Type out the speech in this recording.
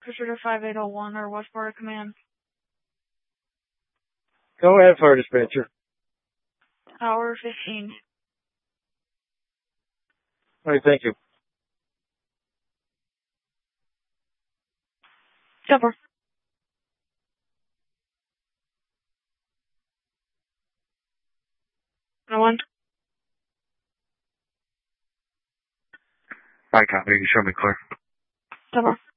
Cruiser 5801 or Westport Command. Go ahead, fire dispatcher. Tower 15. All right, thank you. Chopper. No one. Hi, copy. You can show me clear. Chopper.